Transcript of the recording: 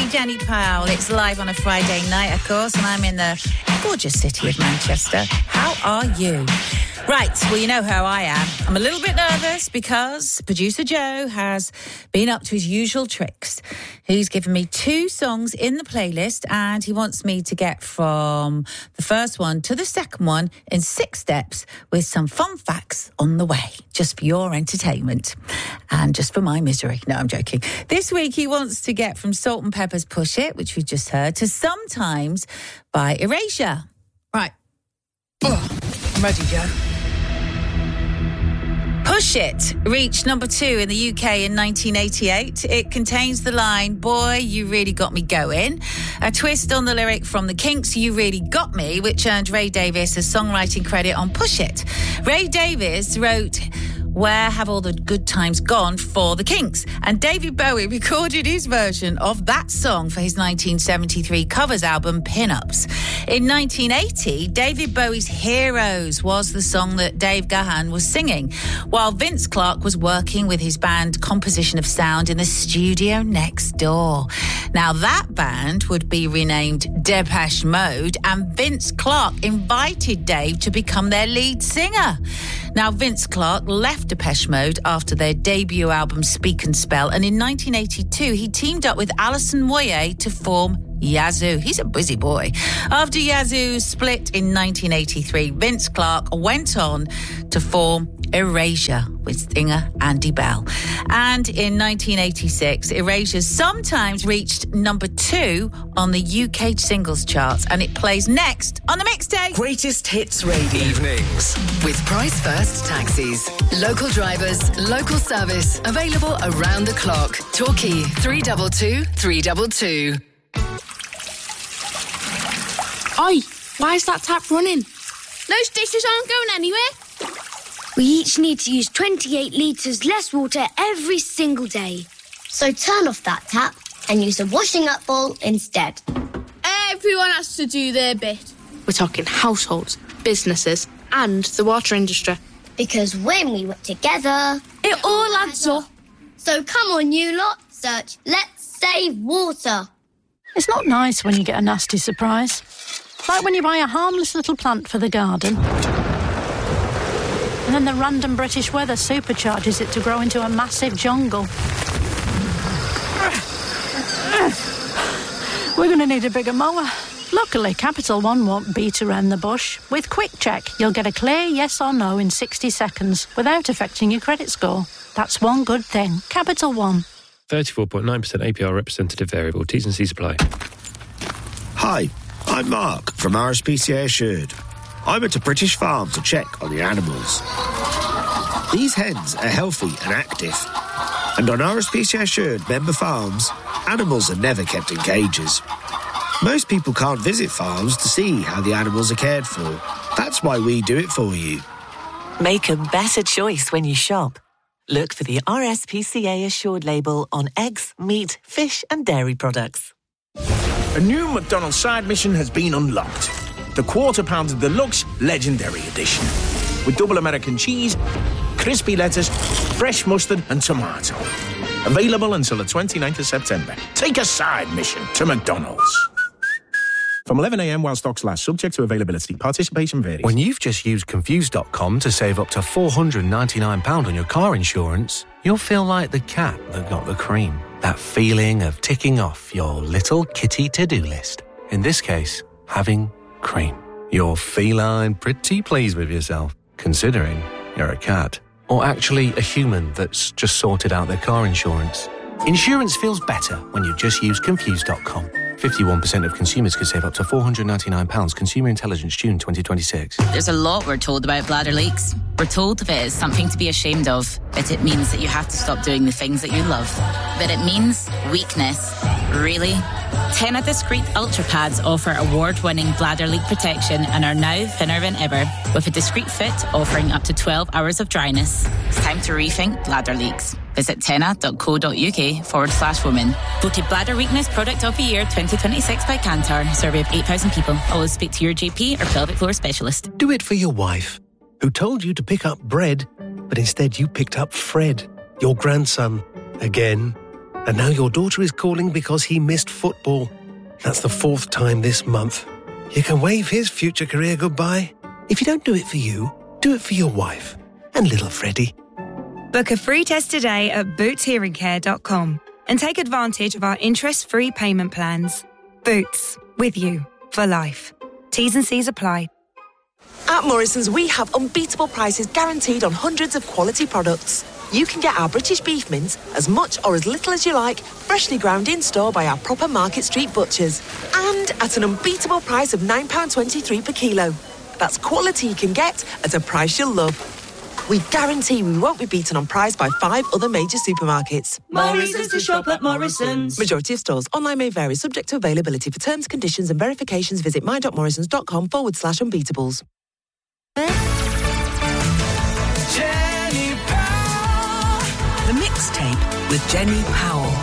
Jenny Powell. It's live on a Friday night, of course, and I'm in the gorgeous city of Manchester. How are you? Right, well, you know how I am. I'm a little bit nervous because producer Joe has been up to his usual tricks. He's given me 2 songs in the playlist and he wants me to get from the first one to the second one in 6 steps with some fun facts on the way, just for your entertainment and just for my misery. No, I'm joking. This week he wants to get from Salt and Pepper's Push It, which we just heard, to Sometimes by Erasure. Right. I'm ready, Joe. Push It reached number 2 in the UK in 1988. It contains the line, "Boy, you really got me going." A twist on the lyric from the Kinks, "You Really Got Me," which earned Ray Davies a songwriting credit on Push It. Ray Davies wrote "Where Have All the Good Times Gone" for the Kinks, and David Bowie recorded his version of that song for his 1973 covers album Pin-Ups. In 1980, David Bowie's Heroes was the song that Dave Gahan was singing, while Vince Clarke was working with his band Composition of Sound in the studio next door. Now, that band would be renamed Depeche Mode, and Vince Clarke invited Dave to become their lead singer. Now, Vince Clarke left Depeche Mode after their debut album Speak and Spell, and in 1982 he teamed up with Alison Moyet to form Yazoo. He's a busy boy. After Yazoo split in 1983, Vince Clarke went on to form Erasure with singer Andy Bell. And in 1986, Erasure Sometimes reached number 2 on the UK singles charts, and it plays next on the mixtape. Greatest Hits Radio. Evenings. With Price First Taxis. Local drivers, local service, available around the clock. Torquay 322 322. Oi, why is that tap running? Those dishes aren't going anywhere. We each need to use 28 litres less water every single day. So turn off that tap and use a washing up bowl instead. Everyone has to do their bit. We're talking households, businesses and the water industry. Because when we work together, it all adds up. So come on, you lot, search Let's Save Water. It's not nice when you get a nasty surprise. Like when you buy a harmless little plant for the garden, and then the random British weather supercharges it to grow into a massive jungle. We're going to need a bigger mower. Luckily, Capital One won't beat around the bush. With Quick Check, you'll get a clear yes or no in 60 seconds without affecting your credit score. That's one good thing. Capital One. 34.9% APR representative variable. T's and C's apply. Hi, I'm Mark from RSPCA Assured. I went to British Farm to check on the animals. These hens are healthy and active. And on RSPCA Assured member farms, animals are never kept in cages. Most people can't visit farms to see how the animals are cared for. That's why we do it for you. Make a better choice when you shop. Look for the RSPCA Assured label on eggs, meat, fish and dairy products. A new McDonald's side mission has been unlocked. The Quarter Pounder Deluxe Legendary Edition. With double American cheese, crispy lettuce, fresh mustard and tomato. Available until the 29th of September. Take a side mission to McDonald's. From 11 a.m. while stocks last, subject to availability. Participation varies. When you've just used Confused.com to save up to £499 on your car insurance, you'll feel like the cat that got the cream. That feeling of ticking off your little kitty to-do list. In this case, having cream. You're feline pretty pleased with yourself, considering you're a cat. Or actually a human that's just sorted out their car insurance. Insurance feels better when you just use Confused.com. 51% of consumers could save up to £499. Consumer Intelligence, June 2026. There's a lot we're told about bladder leaks. We're told that it is something to be ashamed of, that it means that you have to stop doing the things that you love. But it means weakness. Really? Tena Discreet Ultra Pads offer award-winning bladder leak protection and are now thinner than ever, with a discreet fit offering up to 12 hours of dryness. It's time to rethink bladder leaks. Visit tena.co.uk/women. Voted Bladder Weakness Product of the Year 2026 by Kantar. Survey of 8,000 people. Always speak to your GP or pelvic floor specialist. Do it for your wife, who told you to pick up bread, but instead you picked up Fred, your grandson, again. And now your daughter is calling because he missed football. That's the 4th time this month. You can wave his future career goodbye. If you don't do it for you, do it for your wife and little Freddie. Book a free test today at bootshearingcare.com and take advantage of our interest-free payment plans. Boots, with you for life. T's and C's apply. At Morrison's, we have unbeatable prices guaranteed on hundreds of quality products. You can get our British beef mince as much or as little as you like, freshly ground in-store by our proper Market Street butchers. And at an unbeatable price of £9.23 per kilo. That's quality you can get at a price you'll love. We guarantee we won't be beaten on price by 5 other major supermarkets. Morrison's to shop at Morrison's. Majority of stores. Online may vary, subject to availability. For terms, conditions and verifications, visit my.morrisons.com/unbeatables. Jenny Powell. The Mixtape with Jenny Powell.